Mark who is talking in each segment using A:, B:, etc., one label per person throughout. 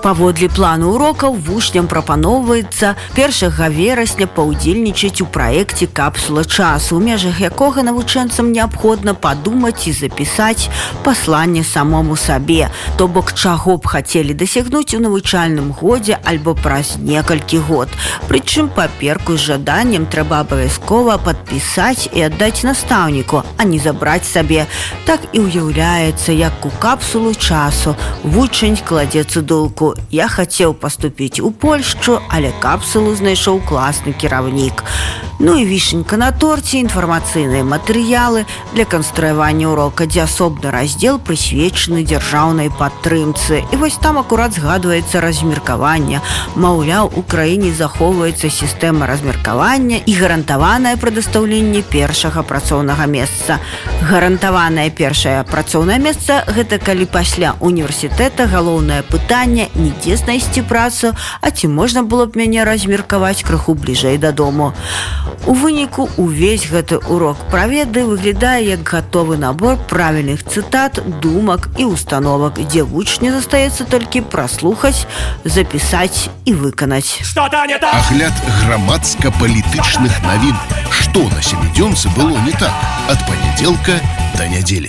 A: Паводле плану урокаў вучням прапаноўваецца 1 верасня паўдзельнічаць у праекце «Капсула часу», у межах якога навучэнцам неабходна падумаць і запісаць пасланне самому сабе, то бок чаго б хацелі дасягнуць у навучальным годзе альбо праз некалькі год. Прычым паперку з жаданнем трэба абавязкова падпісаць і аддаць настаўніку, а не забраць сабе. Так і ўяўляецца, як у капсулу часу вучань кладзе цыдулку: «Я хацеў паступіць у Польшчу, але капсулу знайшоў класны кіраўнік». Ну і вішенька на торце — інфармацыйныя матэрыялы для канструявання урока, дзе асобны раздзел прысвечаны дзяржаўнай падтрымцы. І вось там акурат згадваецца размеркаванне. Маўляў, у краіне захоўваецца сістэма размеркавання і гарантаванае прадастаўленне першага працоўнага месца. Гарантаванае першае працоўнае месца — гэта калі пасля універсітэта галоўнае пытанне не дзе знайсці працу, а ці можна было б мяне размеркаваць крыху бліжэй дадому. У выніку увесь гэты урок праведы выглядае як гатовы набор правільных цытат, думак і установак, дзе вучню застаецца толькі праслухаць, запісаць і выканаць.
B: Агляд грамадска-палітычных навін. Што на сямідзёнцы было не так ад панядзелка да нядзелі?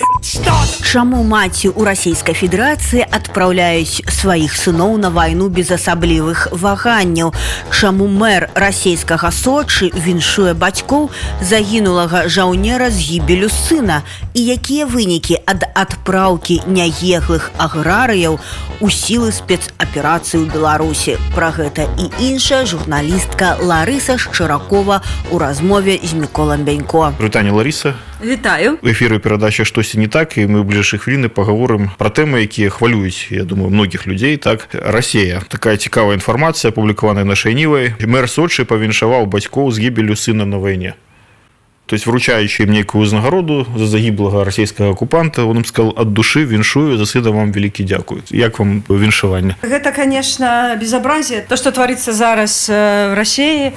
A: Чаму маці ў Расійскай Федэрацыі адпраўляюць сваіх сыноў на вайну без асаблівых ваганняў? Чаму мэр расійскага Сочы віншуе бацькоў загінулага жаўнера з гібелю сына? І якія вынікі ад адпраўкі няеглых аграрыяў у сілы спецаперацыі ў Беларусі? Пра гэта і іншая журналістка Ларыса Шчыракова ў размове з Міколам Бянько.
C: Вітанне, Ларыса.
D: Вітаю.
C: У эфіры перадача «Штосьці не так», і мы ў бліжэйшыя хвіліны пагаворым пра тэмы, якія хвалююць, я думаю, многіх людзей. Так, Расія. Такая цікавая інфармацыя, апублікаваная нашай Нівай. Мэр Сочы павіншаваў бацькоў з гібелю сына на вайне. То есть, вручаючи им некую узнагароду за загиблого российского оккупанта, он им сказал: от души віншую, за сына вам великі дякую. Як вам віншаванне?
D: Это, конечно, безобразие. То, что творится зараз в России,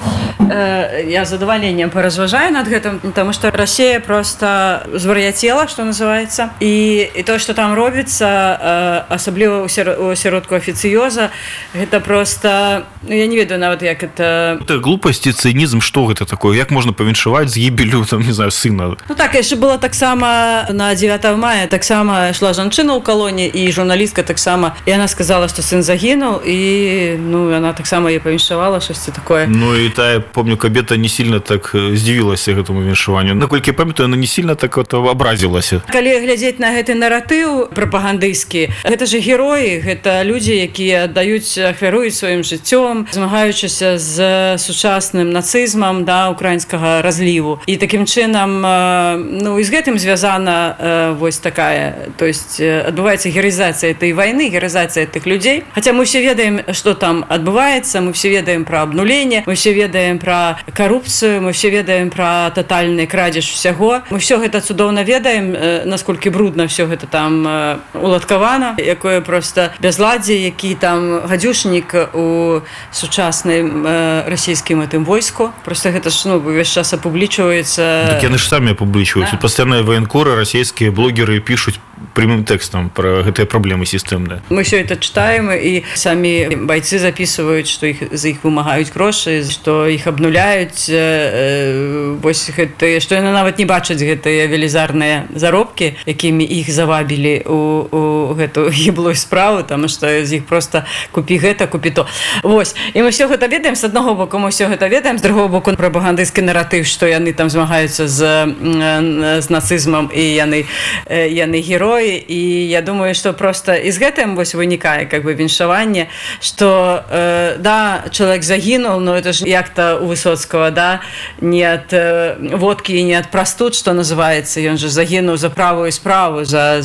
D: я с задоволением поразважаю над этим, потому что Россия просто звар'яцела, что называется. И то, что там робится, особливо у сиротку официоза, это просто, я не ведаю нават, як это...
C: Это глупость и цинизм, что это такое? Як можно повіншаваць з гибелью, там, не знаю, сына?
D: Ну так, яшчэ было таксама на 9 мая, таксама шла жанчына ў калоне, і журналістка таксама, і она сказала, что сын загінуў, і, ну, она таксама ей павіншавала, штосьці такое.
C: Ну, и та, помню, кабета не сильно так здзівілася гэтаму віншаванню. Наколькі я памятаю, она не сильно так абразілася.
D: Калі глядзець на гэты наратыў прапагандысцкі, гэта же героі, гэта людзі, якія аддаюць, ахвяруюць сваім жыццём, змагаючыся з сучасным нацызмам, да, украінскага разліву. І таким чынам, ну, і з гэтым звязана вось такая, то есть адбываецца героізацыя этой войны, героізацыя этих людзей. Хаця мы все ведаем, што там адбываецца, мы все ведаем пра абнуленне, мы все ведаем пра карупцыю, мы все ведаем пра татальны крадзеж усяго. Мы все гэта цудоўна ведаем, насколькі брудна все гэта там уладкавана, якое просто бязладдзе, які там гадзюшнік у сучасным расійскім гэтым войску. Просто гэта ж, ну, увесь час апублічваецца.
C: Так яны ж самі апублічваюць. Да. Пастаянныя ваенкоры, расійскія блогеры пішуць прямым тэкстам пра гэтыя праблемы сістэмныя.
D: Мы все это читаем, і самі байцы записываюць, што за іх вымагаюць грошы, што іх абнуляюць, вось гэта, што яны нават не бачаць гэтыя велізарныя заробкі, якімі іх завабілі у гэту гіблую справу, таму што з іх просто купі гэта, купі то. Вось. І мы все гэта ведаем, з аднаго боку мы все гэта ведаем, з другого боку прапагандысцкі наратыў, што яны там змагаюцца з нацызмам, і яны героі. І я думаю, што просто з гэтым вось вынікае как бы віншаванне, што да, чалавек загінуў, но это ж як-то у Высоцкага, да, не ад водкі і не ад прастуд, што называецца, ён же загінуў за правую справу, за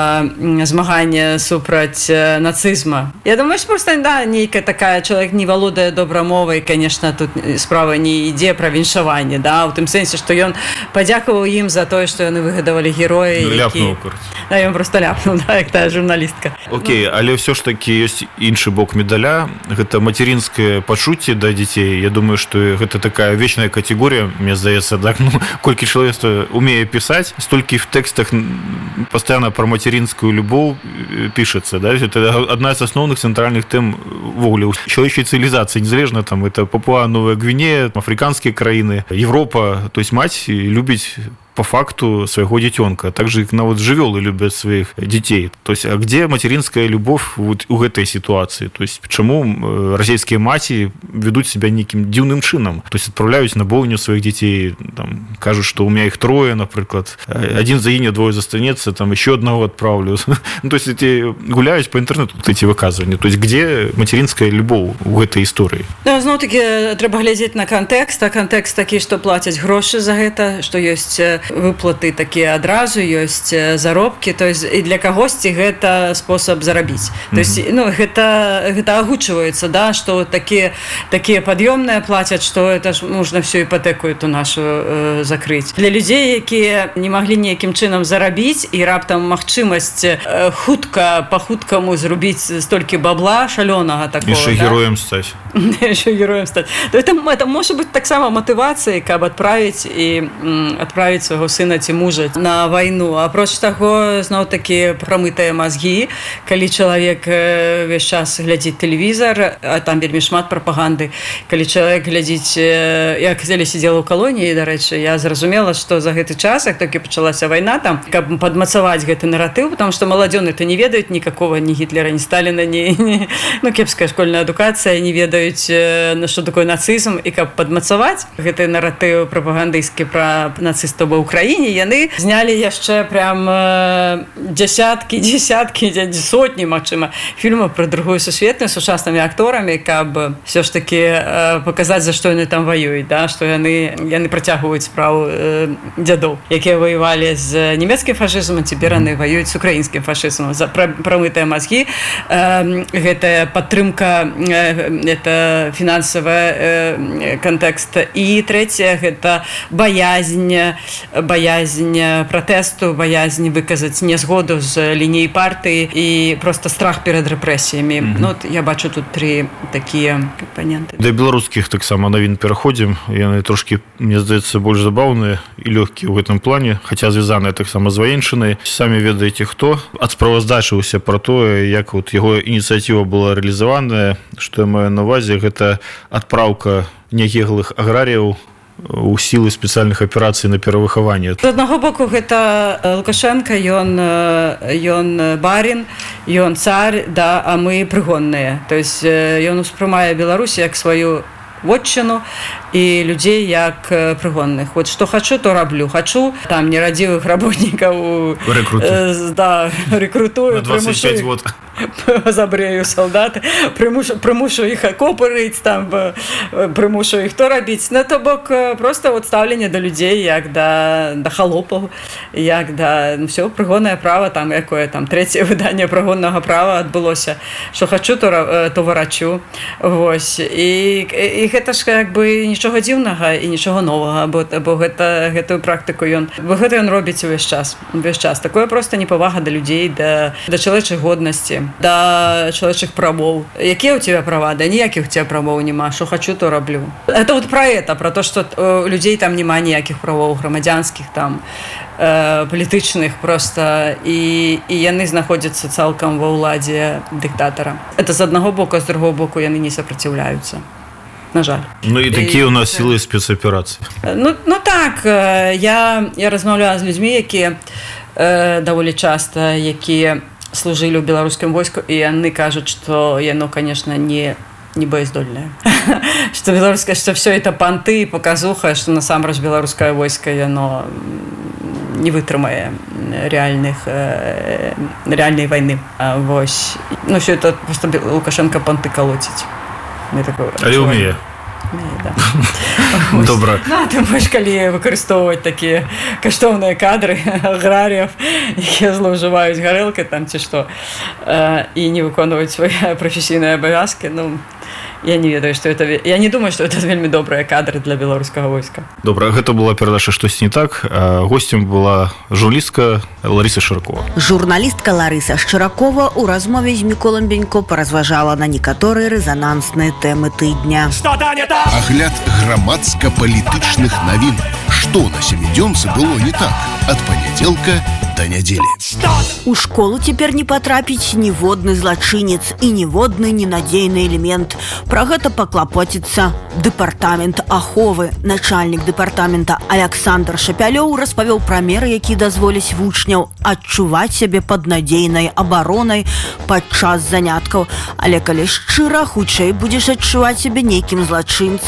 D: змаганне супраць нацызма. Я думаю, што просто, да, нейкая такая, чалавек не валодае добрамовай, конечно, тут справа не ідзе пра віншаванне, да, у тым сэнсе, што ён падзякаваў ім за тое, што яны выгадавалі героі,
C: ляпнуў,
D: А ён просто ляпнуў, да, як тая журналістка.
C: Окей, але ўсё ж такі ёсць іншы бок медаля. Гэта мацярінскае пачуцце да дзяцей. Я думаю, што гэта такая вечная катэгорія, мне здаецца, так, ну, колькі чалавецтва умее пісаць, столькі в тэкстах пастаянна пра мацярінскую любоў пішацца, да? Это адна з асноўных цэнтральных тэм ввогуле чалавечай цывілізацыі, незалежна там это Папуа-Новая Гвінея, афрыканскія краіны, Европа, то есть маці любіць по факту своего детенка. Также их нават жывёлы любят своих детей. То есть, а где материнская любовь вот у этой ситуации? То есть, почему российские маці ведут себя неким дивным чином? То есть, отправляют на бойню своих детей, там, кажут, что у меня их 3, например, один загине, 2 застанется, там, еще одного отправлю. Ну, то есть, эти гуляют по интернету, вот эти выказывания. То есть, где материнская любовь у этой истории?
D: Ну, зноў-таки, трэба глядзець на контекст, а контекст такі, што плацяць грошы за гэта, што ёсць выплаты такія адразу, ёсць заробкі, то есть і для кагосьці гэта спосаб зарабіць. То есть, ну, гэта агучваецца, да, што такія пад'ёмныя плацяць, што это ж можна всю іпотэку эту нашу закрыць. Для людзей, якія не маглі ніякім чынам зарабіць і раптам магчымасць хутка па-хуткаму зрубіць столькі бабла шалёнага такого,
C: яшчэ героем стаць.
D: Яшчэ героем стаць. То это можа быць таксама матывацыяй, каб адправіць свайго сына ці мужа на вайну. Апроч таго, зноў-такі прамытыя мазгі, калі чалавек ўвесь час глядзіць тэлевізар, а там вельмі шмат прапаганды. Калі чалавек глядзіць, я казалі сидзела ў калоніі, дарэчы, я зразумела, што за гэты час, як толькі пачалася вайна, там, каб падмацаваць гэты наратыў, потому што маладзёны-то не ведаюць никакого ні Гітлера, ні Сталіна, ну, кепская школьная адукацыя, не ведаюць, што такое нацызм, і каб падмацаваць гэты наратыў прапагандысцкі пра нацыстаў ва Украіне, яны знялі яшчэ прям десяткі, сотні, магчыма, фільмаў пра Другую сусветную з сучаснымі акторамі, каб все ж таки паказаць, за што яны там ваююць, да? Што яны працягваюць справу дзядоў, якія ваявалі з нямецкім фашызмам, цяпер яны ваююць з украінскім фашызмам. За прамытыя мазгі, гэтая падтрымка, это фінансавы кантэкст. І трэцяе, гэта баязнь пратэсту, баязнь выказаць нязгоду з лініяй партыі і просто страх перад рэпрэсіямі. Ну, от я бачу тут 3 такія кампаненты.
C: Да беларускіх таксама навін пераходзім. Яны трошкі, мне здаецца, больш забаўныя і лёгкія ў гэтым плане, хаця звязаныя таксама з ваеншчынай. Самі ведаеце хто. Адсправаздачыўся пра тое, як вот яго ініцыятыва была рэалізаваная, што я маю на ўвазе, гэта адпраўка някеглых аграрыяў у сілы спецыяльных аперацый на перавыхаванне.
D: З аднаго боку, гэта Лукашенко, ён барин, ён царь, да, а мы прыгонныя. То есть ён успрымае Беларусь як сваю вотчыну і людзей як прыгонных. Вот што хачу, то раблю. Хачу там нерадзівых работнікаў рэкрутую,
C: на 25 год.
D: Забрею солдаты, примушу іх акопы рыць, там, примушу іх то рабіць. Ну, то бок, просто вот ставленне до людзей, як да халопаў, як да, ну, все, прыгоннае права, там, якое, там, 3-е выданне прыгоннага права адбылося. Што хачу, то варачу. Вось. І гэта ж, як бы, нічога дзіўнага і нічога новага, бо гэтую практыку ён робіць увесь час. Такое просто непавага да людзей, да чалавечай годнасці, да чалавечых правоў. Якія ў тебя права? Да ніякіх у тебя правоў няма. Што хачу, то раблю. Это вот про то, што у людзей там няма ніякіх правоў грамадзянскіх, там, палітычных просто, і яны знаходзяцца цалкам ва ўладзе дыктатара. Это з аднаго боку, а з другого боку яны не сопротивляюцца. На жаль.
C: Ну і такія у нас сілы спецаперацыі.
D: Ну так, я размаўляю з людзьмі, якія даволі часта, якія служылі ў беларускім войску, і яны кажуць, што яно, конечно, не боездольнае. Што беларускае, што все это панты і показуха, што насамрэч беларускае войска, яно не вытрымае реальнай вайны. Вось. Ну, все это просто Лукашенко панты колоціць.
C: Але ўмее.
D: Да.
C: Добра.
D: Ну, ты можаш калі выкарыстоўваць такія каштоўныя кадры аграрыяў, якія злоўжываюць гарэлкай там ці што, і не выконваюць свае прафесійныя абавязкі, ну, я не ведаю, что это... Я не думаю, что это вельмі добрыя кадры для беларускага войска.
C: Добра, гэта была перадача «Штосьці не так». Гостем была журналістка Лариса Шчыракова.
A: Журналістка Лариса Шчыракова у размове з Міколам Бенько паразважала на некаторыя рэзанансныя тэмы тыдня.
B: Агляд грамадска-палітычных навін. Што на сямідзёнцы было не так? Ад панядзелка до нядзелі.
A: У школу цяпер не патрапіць ніводны злачынец і ніводны ненадзейны элемент. Пра гэта паклапоціцца дэпартамент аховы. Начальнік дэпартамента Александр Шапялёў распавёў пра меры, якія дазволяць вучняў адчуваць сябе пад надзейнай абаронай падчас заняткаў. Але калі шчыра, хутчэй будзеш адчуваць сябе нейкім злачынцам,